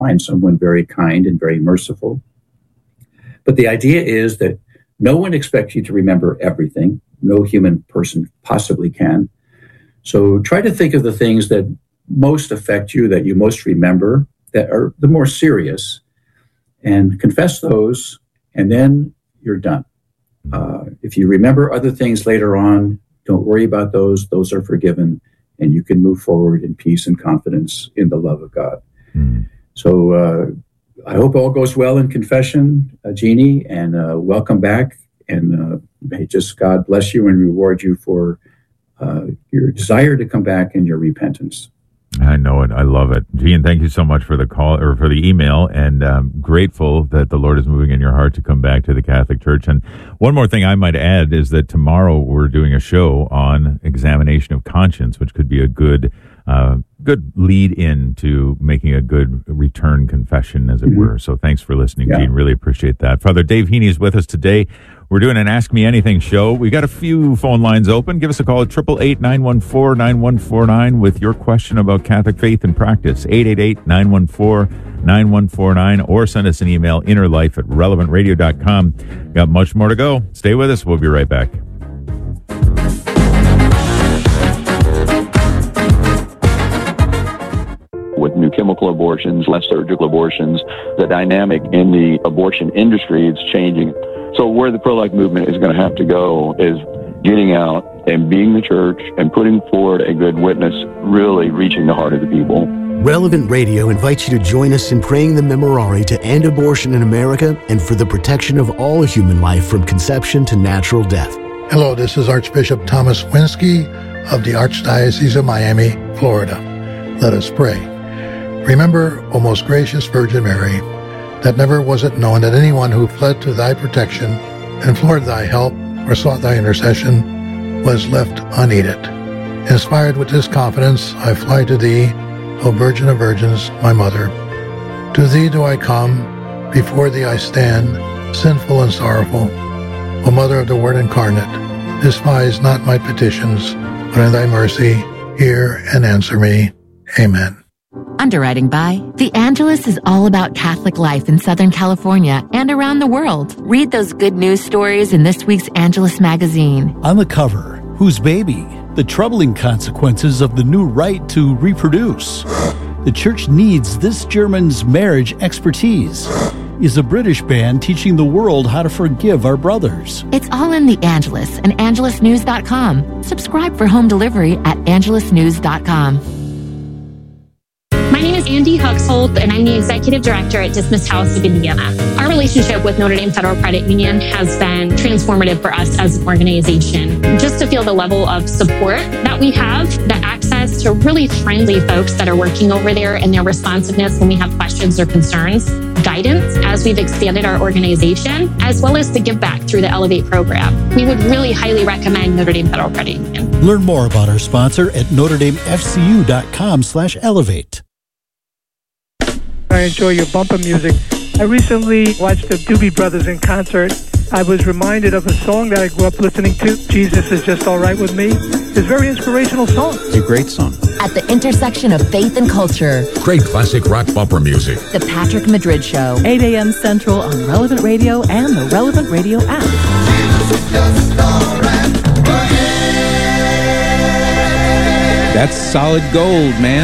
find someone very kind and very merciful. But the idea is that no one expects you to remember everything. No human person possibly can. So try to think of the things that most affect you, that you most remember, that are the more serious, and confess those, and then you're done. If you remember other things later on, don't worry about those. Those are forgiven, and you can move forward in peace and confidence in the love of God. So I hope all goes well in confession, Jeannie, and welcome back. And may just God bless you and reward you for your desire to come back and your repentance. I know it. I love it. Gene, thank you so much for the call or for the email, and grateful that the Lord is moving in your heart to come back to the Catholic Church. And one more thing I might add is that tomorrow we're doing a show on examination of conscience, which could be a good lead in to making a good return confession, as it were. So thanks for listening, Gene. Really appreciate that. Father Dave Heaney is with us today. We're doing an Ask Me Anything show. We got a few phone lines open. Give us a call at 888-914-9149 with your question about Catholic faith and practice. 888-914-9149, or send us an email, innerlife@relevantradio.com. Got much more to go. Stay with us. We'll be right back. With new chemical abortions, less surgical abortions, the dynamic in the abortion industry is changing. So where the pro-life movement is going to have to go is getting out and being the church and putting forward a good witness, really reaching the heart of the people. Relevant Radio invites you to join us in praying the Memorare to end abortion in America and for the protection of all human life from conception to natural death. Hello, this is Archbishop Thomas Winsky of the Archdiocese of Miami, Florida. Let us pray. Remember, O most gracious Virgin Mary, that never was it known that anyone who fled to thy protection, implored thy help, or sought thy intercession, was left unneeded. Inspired with this confidence, I fly to thee, O Virgin of Virgins, my Mother. To thee do I come, before thee I stand, sinful and sorrowful. O Mother of the Word incarnate, despise not my petitions, but in thy mercy hear and answer me. Amen. Underwriting by The Angelus is all about Catholic life in Southern California and around the world. Read those good news stories in this week's Angelus magazine. On the cover, whose baby? The troubling consequences of the new right to reproduce. The church needs this German's marriage expertise. Is a British band teaching the world how to forgive our brothers. It's all in The Angelus and angelusnews.com. Subscribe for home delivery at angelusnews.com. My name is Andy Huxhold, and I'm the Executive Director at Dismissed House of Indiana. Our relationship with Notre Dame Federal Credit Union has been transformative for us as an organization. Just to feel the level of support that we have, the access to really friendly folks that are working over there, and their responsiveness when we have questions or concerns, guidance as we've expanded our organization, as well as the give back through the Elevate program. We would really highly recommend Notre Dame Federal Credit Union. Learn more about our sponsor at NotreDameFCU.com/elevate. I enjoy your bumper music. I recently watched the Doobie Brothers in concert. I was reminded of a song that I grew up listening to, Jesus Is Just All Right With Me. It's a very inspirational song. It's a great song. At the intersection of faith and culture. Great classic rock bumper music. The Patrick Madrid Show. 8 a.m. Central on Relevant Radio and the Relevant Radio app. Jesus is just all right. That's solid gold, man.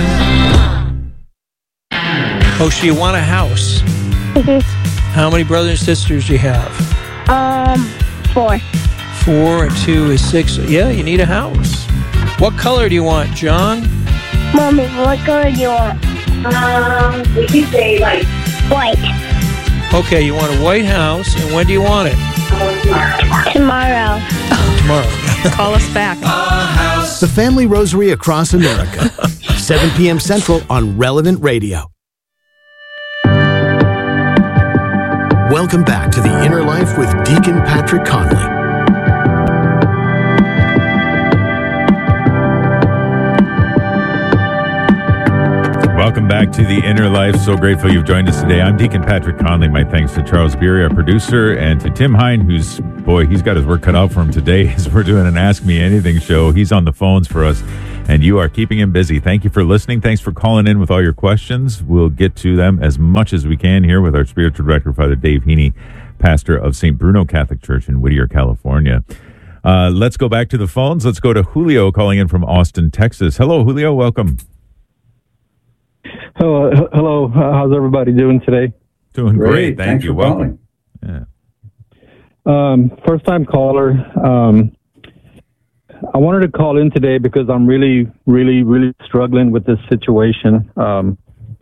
Oh, so you want a house? Mm-hmm. How many brothers and sisters do you have? 4. 4 and 2 is 6. Yeah, you need a house. What color do you want, John? Mommy, what color do you want? We could say like white. Okay, you want a white house, and when do you want it? Tomorrow. Tomorrow. Call us back. The Family Rosary Across America. 7 p.m. Central on Relevant Radio. Welcome back to The Inner Life with Deacon Patrick Conley. Welcome back to The Inner Life. So grateful you've joined us today. I'm Deacon Patrick Conley. My thanks to Charles Beery, our producer, and to Tim Hine, who's, boy, he's got his work cut out for him today as we're doing an Ask Me Anything show. He's on the phones for us. And you are keeping him busy. Thank you for listening. Thanks for calling in with all your questions. We'll get to them as much as we can here with our spiritual director, Father Dave Heaney, pastor of St. Bruno Catholic Church in Whittier, California. Let's go back to the phones. Let's go to Julio calling in from Austin, Texas. Hello, Julio. Welcome. Hello. How's everybody doing today? Doing great. Thank you. Welcome. Yeah. First time caller. I wanted to call in today because I'm really struggling with this situation. Well,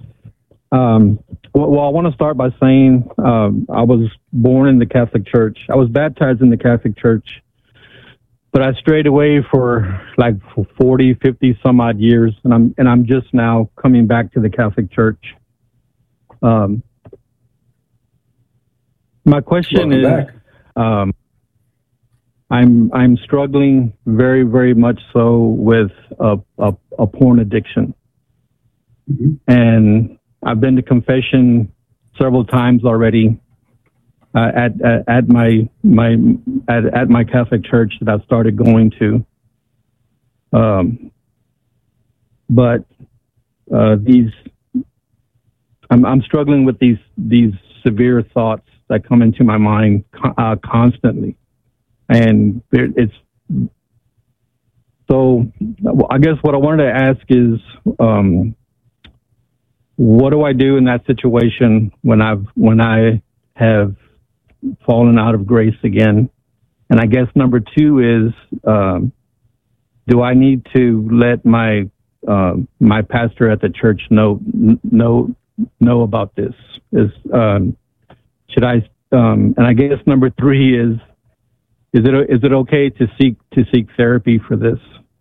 I want to start by saying I was born in the Catholic Church. I was baptized in the Catholic Church, but I strayed away for 40, 50 some odd years, and I'm just now coming back to the Catholic Church. My question is, I'm struggling very much so with a porn addiction, and I've been to confession several times already at my Catholic church that I've started going to. But I'm struggling with these severe thoughts that come into my mind constantly. And it's so. I guess what I wanted to ask is, what do I do in that situation when I have fallen out of grace again? And I guess number two is, do I need to let my pastor at the church know about this? Should I? And I guess number three is it okay to seek therapy for this?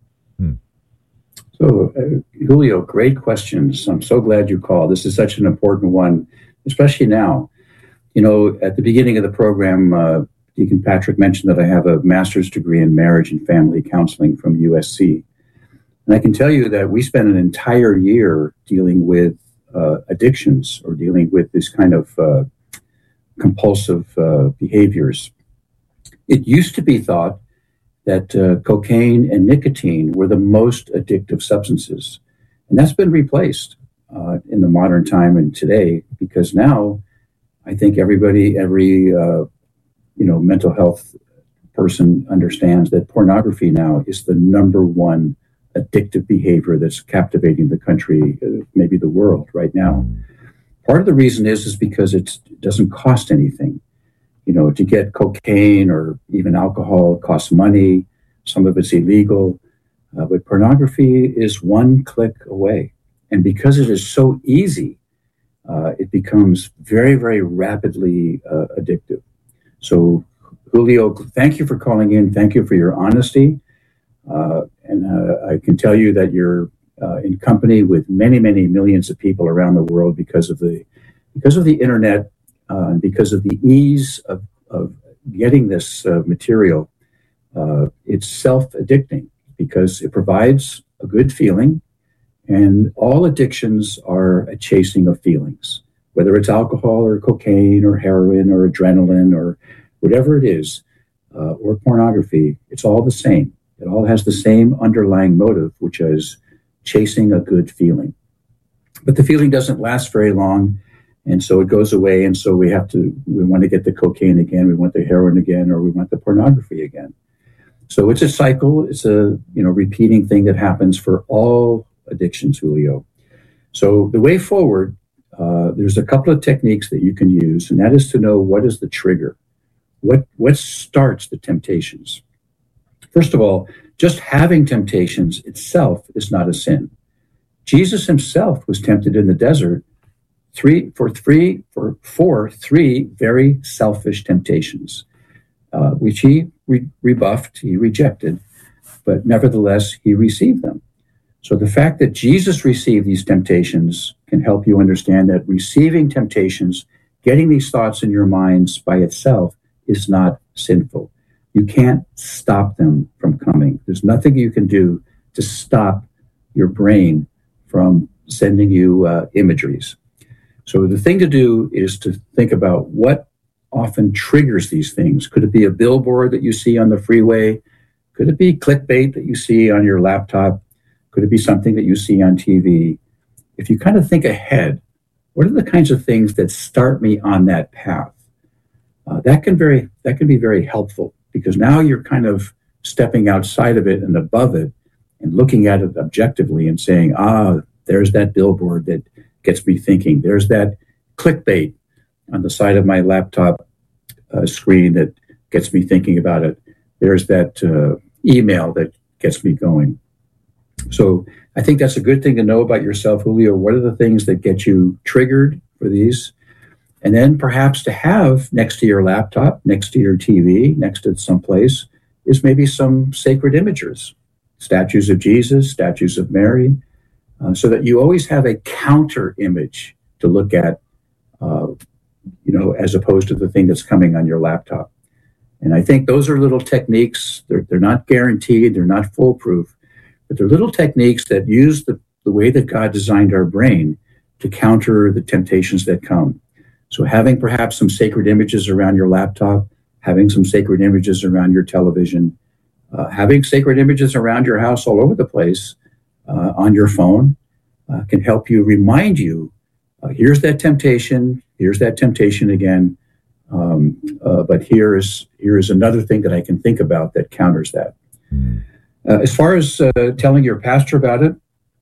So, Julio, great questions. I'm so glad you called. This is such an important one, especially now. You know, at the beginning of the program, Deacon Patrick mentioned that I have a master's degree in marriage and family counseling from USC. And I can tell you that we spent an entire year dealing with addictions or dealing with this kind of compulsive behaviors. It used to be thought that cocaine and nicotine were the most addictive substances. And that's been replaced in the modern time and today, because now I think every mental health person understands that pornography now is the number one addictive behavior that's captivating the country, maybe the world right now. Part of the reason is because it doesn't cost anything. You know, to get cocaine or even alcohol costs money. Some of it's illegal. But pornography is one click away. And because it is so easy, it becomes very, very rapidly addictive. So, Julio, thank you for calling in. Thank you for your honesty. And I can tell you that you're in company with many, many millions of people around the world because of the internet, and because of the ease of getting this material. It's self-addicting because it provides a good feeling, and all addictions are a chasing of feelings, whether it's alcohol or cocaine or heroin or adrenaline or whatever it is, or pornography. It's all the same. It all has the same underlying motive, which is chasing a good feeling. But the feeling doesn't last very long, and so it goes away, and so we want to get the cocaine again, we want the heroin again, or we want the pornography again. So it's a cycle. It's a repeating thing that happens for all addictions, Julio. So the way forward, there's a couple of techniques that you can use, and that is to know what is the trigger, what starts the temptations. First of all, just having temptations itself is not a sin. Jesus himself was tempted in the desert for three very selfish temptations, which he rebuffed, he rejected, but nevertheless, he received them. So the fact that Jesus received these temptations can help you understand that receiving temptations, getting these thoughts in your minds by itself, is not sinful. You can't stop them from coming. There's nothing you can do to stop your brain from sending you imageries. So the thing to do is to think about what often triggers these things. Could it be a billboard that you see on the freeway? Could it be clickbait that you see on your laptop? Could it be something that you see on TV? If you kind of think ahead, what are the kinds of things that start me on that path? That can be very helpful, because now you're kind of stepping outside of it and above it and looking at it objectively and saying, there's that billboard that gets me thinking. There's that clickbait on the side of my laptop screen that gets me thinking about it. There's that email that gets me going. So I think that's a good thing to know about yourself, Julio. What are the things that get you triggered for these? And then perhaps to have next to your laptop, next to your TV, next to someplace, is maybe some sacred images, statues of Jesus, statues of Mary, so that you always have a counter image to look at, as opposed to the thing that's coming on your laptop. And I think those are little techniques. They're not guaranteed. They're not foolproof. But they're little techniques that use the way that God designed our brain to counter the temptations that come. So having perhaps some sacred images around your laptop, having some sacred images around your television, having sacred images around your house all over the place on your phone can help you, remind you, here's that temptation again, but here is another thing that I can think about that counters that. As far as telling your pastor about it,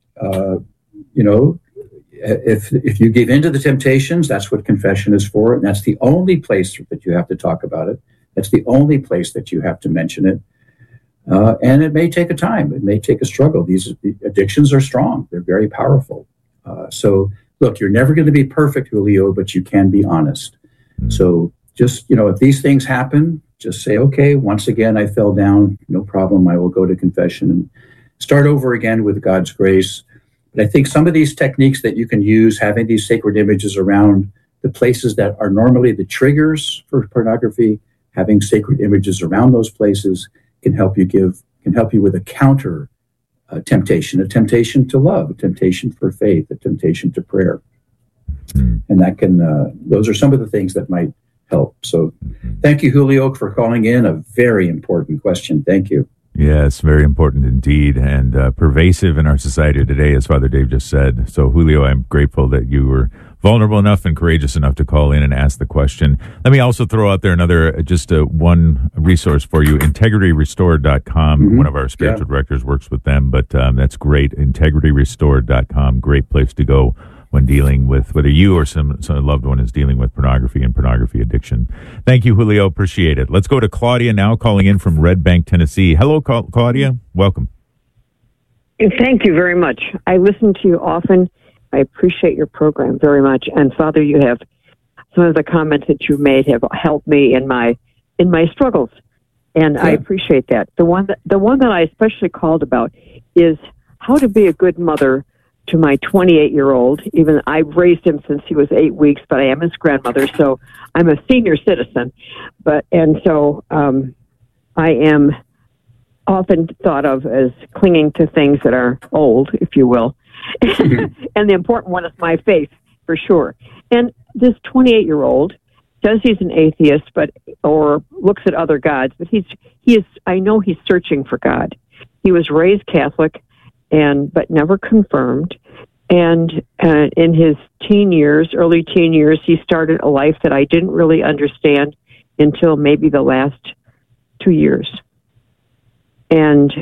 if you give in to the temptations, that's what confession is for, and that's the only place that you have to talk about it. That's the only place that you have to mention it. And it may take a time. It may take a struggle. These addictions are strong. They're very powerful. So, look, you're never going to be perfect, Julio, but you can be honest. So just, if these things happen, just say, okay, once again, I fell down. No problem. I will go to confession and start over again with God's grace. But I think some of these techniques that you can use, having these sacred images around the places that are normally the triggers for pornography, having sacred images around those places can help you with a counter temptation, a temptation to love, a temptation for faith, a temptation to prayer. And that can, those are some of the things that might help. So thank you, Julio, for calling in. A very important question. Thank you. Yes, very important indeed, and pervasive in our society today, as Father Dave just said. So, Julio, I'm grateful that you were vulnerable enough and courageous enough to call in and ask the question. Let me also throw out there one resource for you, integrityrestored.com. Mm-hmm. One of our spiritual directors works with them, but that's great, integrityrestored.com. Great place to go when dealing with, whether you or some loved one is dealing with pornography and pornography addiction. Thank you, Julio. Appreciate it. Let's go to Claudia now, calling in from Red Bank, Tennessee. Hello, Claudia. Welcome. Thank you very much. I listen to you often. I appreciate your program very much. And Father, you have some of the comments that you made have helped me in my struggles, and I appreciate that. The one that I especially called about is how to be a good mother to my 28-year-old. Even I've raised him since he was 8 weeks, but I am his grandmother, so I'm a senior citizen. So I am often thought of as clinging to things that are old, if you will. And the important one is my faith, for sure. And this 28-year-old says he's an atheist, or looks at other gods, but he is. I know he's searching for God. He was raised Catholic, but never confirmed. And in his early teen years, he started a life that I didn't really understand until maybe the last 2 years. And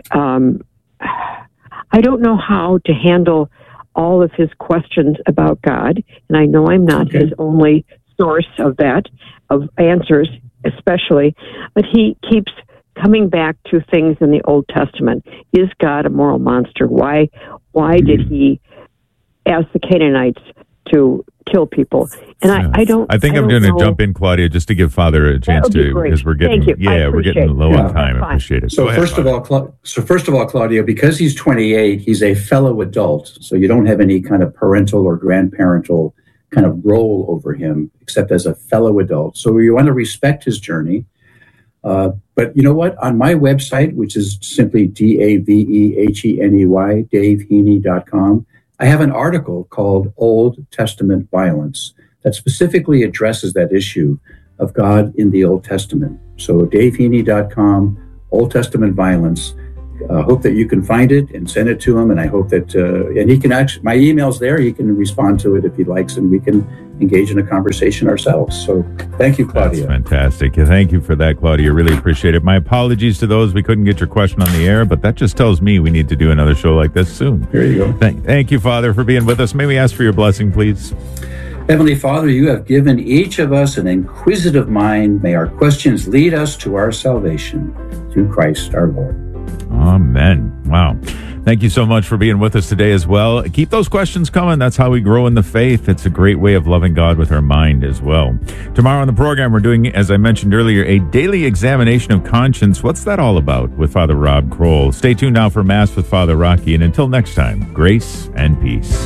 I don't know how to handle all of his questions about God, and I know I'm not his only source of answers, especially, but he keeps coming back to things in the Old Testament. Is God a moral monster? Why did he ask the Canaanites to kill people? And I don't. I think I'm going to jump in, Claudia, just to give Father a chance to, because we're getting low on time. I appreciate it. So first of all, Claudia, because he's 28, he's a fellow adult. So you don't have any kind of parental or grandparental kind of role over him, except as a fellow adult. So you want to respect his journey. But you know what? On my website, which is simply DAVEHENEY, DaveHeaney.com, I have an article called Old Testament Violence that specifically addresses that issue of God in the Old Testament. So DaveHeaney.com, Old Testament Violence, hope that you can find it and send it to him. And I hope that, and he can actually, my email's there. He can respond to it if he likes, and we can engage in a conversation ourselves. So thank you, Claudia. That's fantastic. Thank you for that, Claudia. Really appreciate it. My apologies to those we couldn't get your question on the air, but that just tells me we need to do another show like this soon. There you go. Thank you, Father, for being with us. May we ask for your blessing, please? Heavenly Father, you have given each of us an inquisitive mind. May our questions lead us to our salvation through Christ our Lord. Amen. Wow. Thank you so much for being with us today as well. Keep those questions coming. That's how we grow in the faith. It's a great way of loving God with our mind as well. Tomorrow on the program, we're doing, as I mentioned earlier, a daily examination of conscience. What's that all about? With Father Rob Kroll. Stay tuned now for Mass with Father Rocky. And until next time, grace and peace.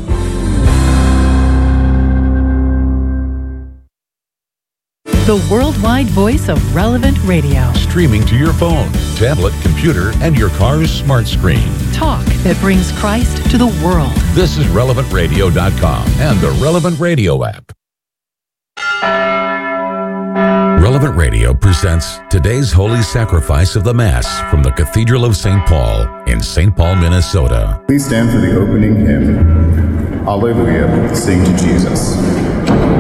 The worldwide voice of Relevant Radio. Streaming to your phone, tablet, computer, and your car's smart screen. Talk that brings Christ to the world. This is RelevantRadio.com and the Relevant Radio app. Relevant Radio presents today's Holy Sacrifice of the Mass from the Cathedral of St. Paul in St. Paul, Minnesota. Please stand for the opening hymn. Alleluia, sing to Jesus.